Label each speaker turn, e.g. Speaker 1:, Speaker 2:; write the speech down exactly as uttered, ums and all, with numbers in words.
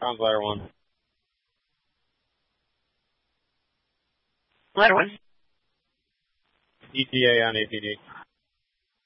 Speaker 1: Comms ladder one.
Speaker 2: Ladder one.
Speaker 1: E T A on A P D.